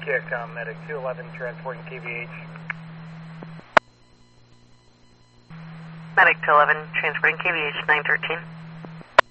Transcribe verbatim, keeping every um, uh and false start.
check, um, medic two eleven transporting K V H. Medic two eleven transporting K V H nine thirteen.